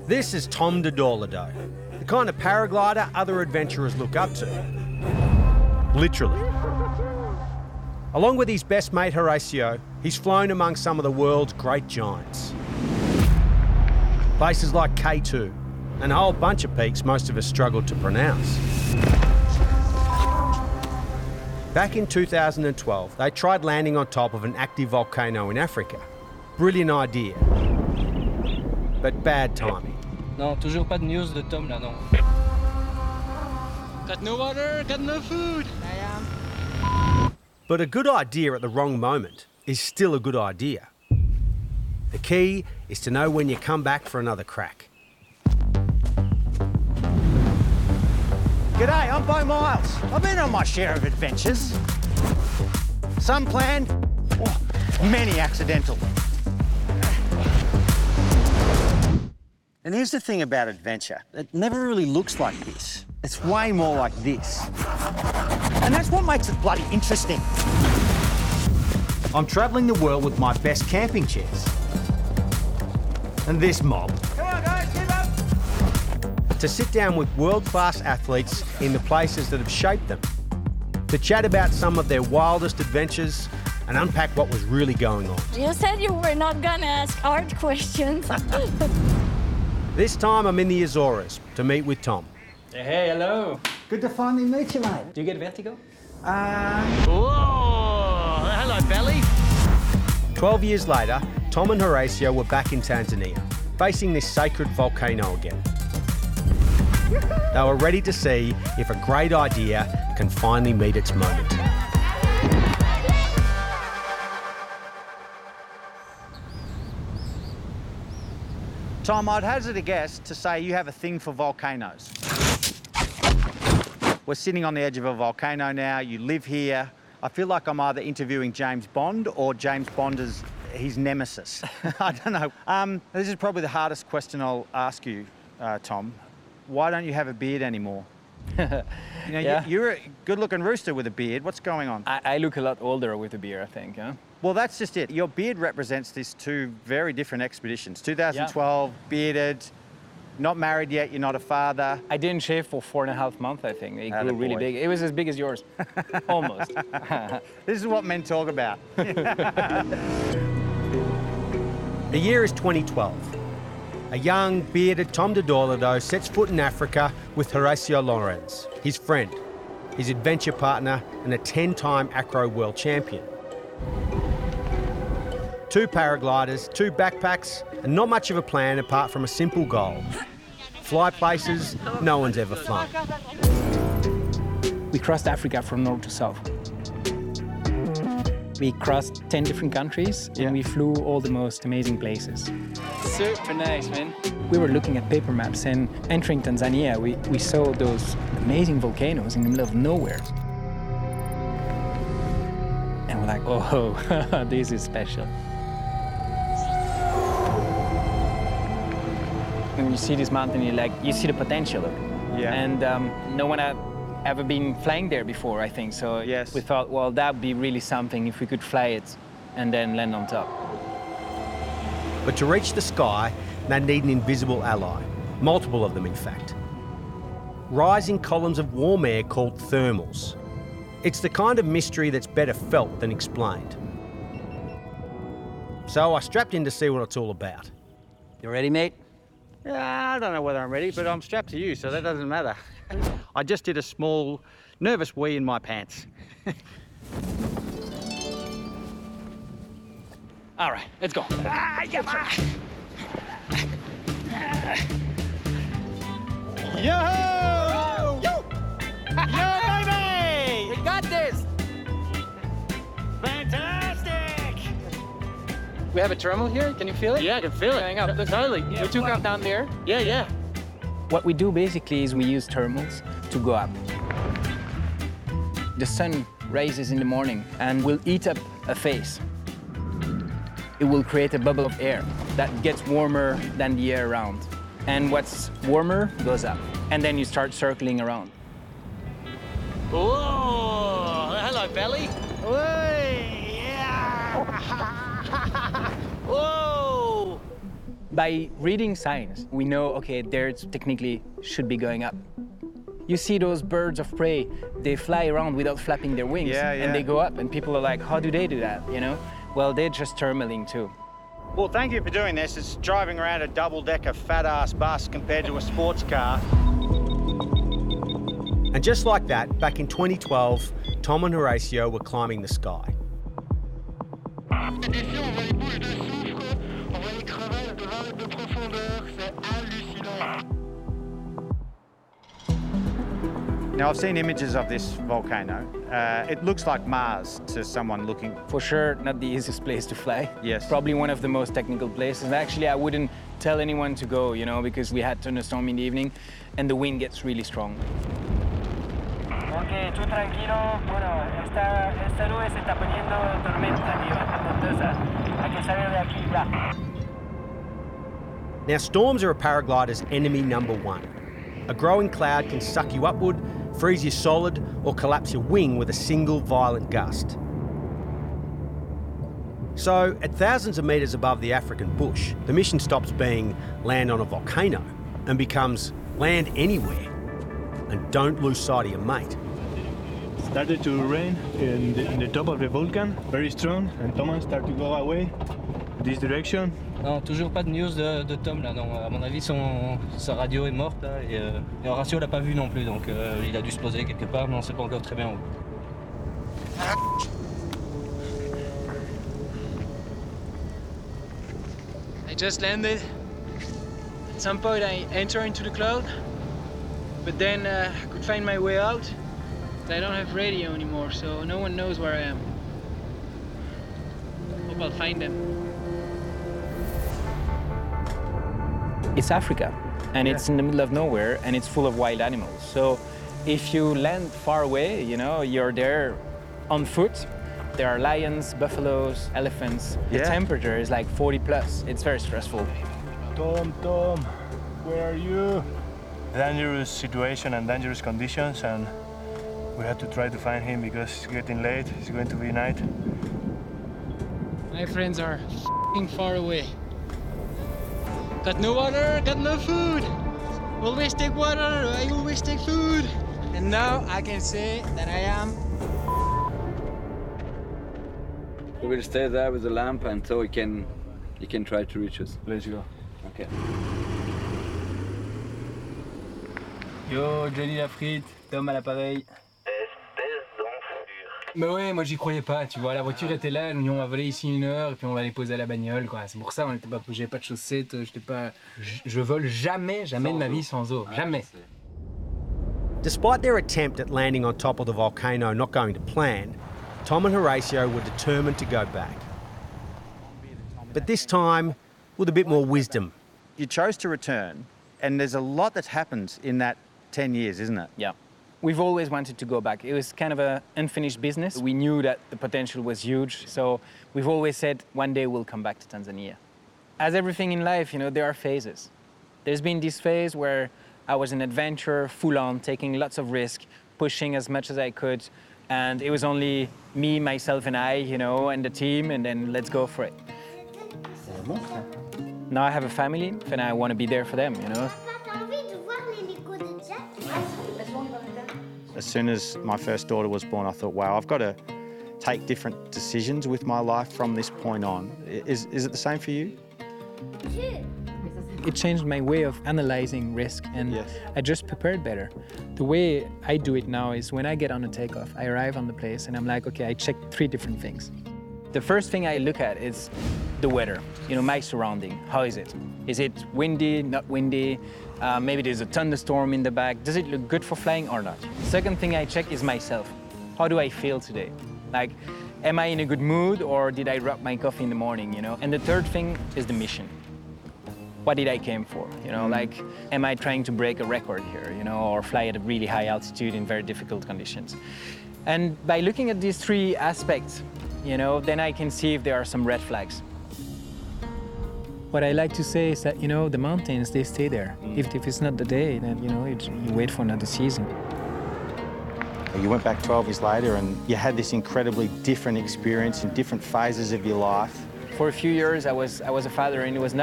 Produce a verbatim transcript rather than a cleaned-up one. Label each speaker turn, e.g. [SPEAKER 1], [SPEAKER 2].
[SPEAKER 1] This is Tom de Dorlado, the kind of paraglider other adventurers look up to. Literally. Along with his best mate Horacio, he's flown among some of the world's great giants. Places like K two, and a whole bunch of peaks most of us struggle to pronounce. Back in two thousand twelve, they tried landing on top of an active volcano in Africa. Brilliant idea, but bad timing.
[SPEAKER 2] Non, toujours pas de news de Tom là, non. Got no water, got no food. I am.
[SPEAKER 1] But a good idea at the wrong moment is still a good idea. The key is to know when you come back for another crack.
[SPEAKER 3] G'day, I'm Bo Miles. I've been on my share of adventures. Some planned, oh, many accidental. And here's the thing about adventure. It never really looks like this. It's way more like this. And that's what makes it bloody interesting. I'm travelling the world with my best camping chairs. And this mob.
[SPEAKER 1] Come on, guys, give up! To sit down with world-class athletes in the places that have shaped them. To chat about some of their wildest adventures and unpack what was really going on.
[SPEAKER 4] You said you were not gonna ask hard questions.
[SPEAKER 1] This time I'm in the Azores to meet with Tom.
[SPEAKER 2] Hey, hey, hello.
[SPEAKER 3] Good to finally meet you, mate.
[SPEAKER 2] Do you get vertigo?
[SPEAKER 3] Uh...
[SPEAKER 2] Whoa! Hello, belly.
[SPEAKER 1] Twelve years later, Tom and Horacio were back in Tanzania, facing this sacred volcano again. They were ready to see if a great idea can finally meet its moment.
[SPEAKER 3] Tom, I'd hazard a guess to say you have a thing for volcanoes. We're sitting on the edge of a volcano now, you live here. I feel like I'm either interviewing James Bond or James Bond is his nemesis. I don't know. Um, this is probably the hardest question I'll ask you, uh, Tom. Why don't you have a beard anymore? You know,
[SPEAKER 2] Yeah.
[SPEAKER 3] you, you're a good-looking rooster with a beard. What's going on?
[SPEAKER 2] I, I look a lot older with a beard, I think, huh?
[SPEAKER 3] Well, that's just it. Your beard represents these two very different expeditions. two thousand twelve, yeah. Bearded, not married yet, you're not a father.
[SPEAKER 2] I didn't shave for four and a half months, I think. It grew really
[SPEAKER 3] Attaboy.
[SPEAKER 2] big. It was as big as yours, almost.
[SPEAKER 3] This is what men talk about.
[SPEAKER 1] The year is twenty twelve. A young, bearded Tom de Dorlado sets foot in Africa with Horacio Lorenz, his friend, his adventure partner, and a ten-time acro world champion. Two paragliders, two backpacks, and not much of a plan apart from a simple goal. Fly places no one's ever flown.
[SPEAKER 2] We crossed Africa from north to south. We crossed ten different countries,
[SPEAKER 3] Yeah.
[SPEAKER 2] and we flew all the most amazing places. Super nice, man. We were looking at paper maps, and entering Tanzania, we, we saw those amazing volcanoes in the middle of nowhere. And we're like, oh, this is special. When you see this mountain, you like, you see the potential of it.
[SPEAKER 3] Yeah.
[SPEAKER 2] And um, no one had ever been flying there before, I think. So
[SPEAKER 3] Yes.
[SPEAKER 2] we thought, well, that would be really something if we could fly it and then land on top.
[SPEAKER 1] But to reach the sky, they need an invisible ally. Multiple of them, in fact. Rising columns of warm air called thermals. It's the kind of mystery that's better felt than explained. So I strapped in to see what it's all about.
[SPEAKER 3] You ready, mate? Yeah, I don't know whether I'm ready, but I'm strapped to you, so that doesn't matter. I just did a small, nervous wee in my pants.
[SPEAKER 2] All right, let's go.
[SPEAKER 3] Ah, yeah, Yo! Yo! Yo, baby!
[SPEAKER 2] We got this!
[SPEAKER 3] Fantastic!
[SPEAKER 2] We have a thermal here, can you feel it?
[SPEAKER 3] Yeah, I can feel it.
[SPEAKER 2] Hang up, look,
[SPEAKER 3] Totally.
[SPEAKER 2] we took off down there.
[SPEAKER 3] Yeah, yeah.
[SPEAKER 2] What we do basically is we use thermals to go up. The sun rises in the morning and will eat up a face. It will create a bubble of air that gets warmer than the air around. And what's warmer goes up. And then you start circling around.
[SPEAKER 3] Whoa! Hello, belly. Whoa! Yeah! Whoa!
[SPEAKER 2] By reading signs, we know, okay, there technically should be going up. You see those birds of prey, they fly around without flapping their wings,
[SPEAKER 3] Yeah, yeah.
[SPEAKER 2] and they go up, and people are like, how do they do that, you know? Well, they're just thermaling too.
[SPEAKER 3] Well, thank you for doing this. It's driving around a double-decker fat-ass bus compared to a sports car.
[SPEAKER 1] And just like that, back in twenty twelve, Tom and Horacio were climbing the sky.
[SPEAKER 3] Now, I've seen images of this volcano. Uh, it looks like Mars to someone looking.
[SPEAKER 2] For sure, not the easiest place to fly.
[SPEAKER 3] Yes.
[SPEAKER 2] Probably one of the most technical places. Actually, I wouldn't tell anyone to go, you know, because we had thunderstorm in the evening and the wind gets really strong.
[SPEAKER 5] Ok, tú tranquilo. Bueno, esta, esta nube se está poniendo tormenta, tío. Entonces, hay que salir de aquí ya.
[SPEAKER 1] Now, storms are a paraglider's enemy number one. A growing cloud can suck you upward, freeze you solid, or collapse your wing with a single violent gust. So, at thousands of metres above the African bush, the mission stops being land on a volcano and becomes land anywhere. And don't lose sight of your mate.
[SPEAKER 6] Started to rain in the, in the top of the volcan, very strong, and Thomas started to go away this direction.
[SPEAKER 7] Non, toujours pas de news de, de Tom là, non. À mon avis, son, sa radio est morte là, et, euh, et Horacio l'a pas vu non plus, donc euh, il a dû se poser quelque part, mais on sait pas encore très bien où.
[SPEAKER 8] I just landed. At some point I enter into the cloud, but then uh, I could find my way out. But I don't have radio anymore, so no one knows where I am. Hope I'll find them.
[SPEAKER 2] It's Africa, and it's in the middle of nowhere, and it's full of wild animals. So if you land far away, you know, you're there on foot. There are lions, buffaloes, elephants. The
[SPEAKER 3] Yeah.
[SPEAKER 2] temperature is like forty plus. It's very stressful.
[SPEAKER 6] Tom, Tom, where are you? Dangerous situation and dangerous conditions, and we had to try to find him because it's getting late. It's going to be night.
[SPEAKER 8] My friends are f***ing far away. Got no water, got no food. Always take water, I always take food. And now I can say that I am.
[SPEAKER 9] We will stay there with the lamp until he can, he can try to reach us.
[SPEAKER 6] Let's go.
[SPEAKER 9] Okay.
[SPEAKER 7] Yo, Johnny la frite, Tom à l'appareil. Mais ouais, moi j'y croyais pas, tu vois, la voiture était là, nous on va voler ici une heure et puis on va aller poser à la bagnole, quoi. C'est pour ça, on était pas, j'avais pas de chaussettes, j'étais pas, je, je vole jamais, jamais de ma vie sans eau, jamais.
[SPEAKER 1] Despite their attempt at landing on top of the volcano not going to plan, Tom and Horacio were determined to go back. But this time, with a bit more wisdom.
[SPEAKER 3] You chose to return, and there's a lot that's happened in that ten years, isn't it?
[SPEAKER 2] Yeah. We've always wanted to go back. It was kind of an unfinished business. We knew that the potential was huge, so we've always said one day we'll come back to Tanzania. As everything in life, you know, there are phases. There's been this phase where I was an adventurer, full on, taking lots of risk, pushing as much as I could, and it was only me, myself, and I, you know, and the team, and then let's go for it. Now I have a family, and I want to be there for them, you know.
[SPEAKER 3] As soon as my first daughter was born, I thought, wow, I've got to take different decisions with my life from this point on. Is, is it the same for you?
[SPEAKER 2] It changed my way of analyzing risk, and
[SPEAKER 3] Yes.
[SPEAKER 2] I just prepared better. The way I do it now is when I get on a takeoff, I arrive on the place and I'm like, okay, I check three different things. The first thing I look at is the weather, you know, my surrounding. How is it? Is it windy, not windy? Uh, maybe there's a thunderstorm in the back. Does it look good for flying or not? Second thing I check is myself. How do I feel today? Like, am I in a good mood or did I drop my coffee in the morning, you know? And the third thing is the mission. What did I came for? You know, like, am I trying to break a record here, you know, or fly at a really high altitude in very difficult conditions? And by looking at these three aspects, you know, then I can see if there are some red flags. What I like to say is that, you know, the mountains, they stay there. Mm. If, if it's not the day, then, you know, it, you wait for another season.
[SPEAKER 3] You went back twelve years later and you had this incredibly different experience in different phases of your life.
[SPEAKER 2] For a few years, I was, I was a father, and it was not